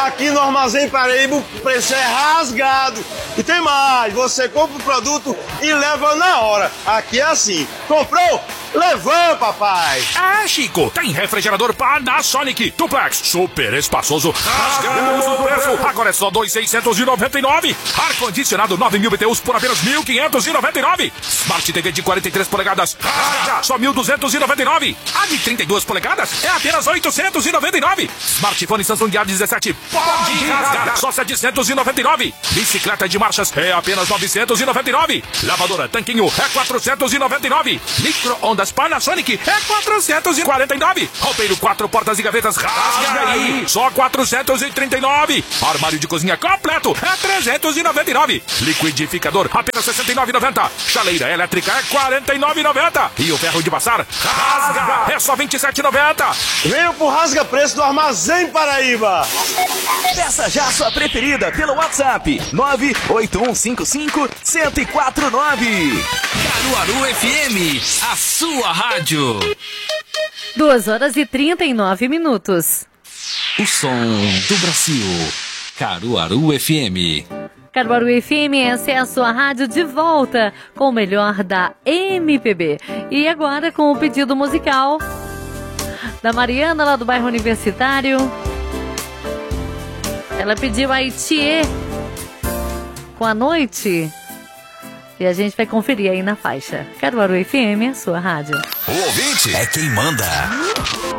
Aqui no Armazém Paraíba o preço é rasgado. E tem mais, você compra o produto e leva na hora. Aqui é assim, comprou? Levou, papai! É, Chico, tem refrigerador Panasonic Duplex, super espaçoso, rasgamos o preço, agora é só 2.699. Ar-condicionado 9.000 BTUs por apenas 1.599. Smart TV de 43 polegadas, rasga, só 1.299. A de 32 polegadas é apenas 899. Smartphone Samsung A17 pode rasgar, só 799. Bicicleta de marchas é apenas 999. Lavadora Tanquinho é 499. Micro-ondas Panasonic é 449. Roupeiro 4 portas e gavetas rasga aí, só 439. Armário de cozinha completo é 399. Liquidificador apenas 69,90. Chaleira elétrica é 49,90. E o ferro de passar rasga é só 27,90. Venha pro Rasga Preço do Armazém Paraíba. Peça já a sua preferida pelo WhatsApp 98155-1049. Caruaru FM, a sua rádio. 2h39. O som do Brasil. Caruaru FM. Caruaru FM, essa é a sua rádio de volta com o melhor da MPB. E agora com o pedido musical da Mariana, lá do bairro Universitário. Ela pediu a Itiê com A Noite. E a gente vai conferir aí na faixa. Caruaru FM, a sua rádio. O ouvinte é quem manda.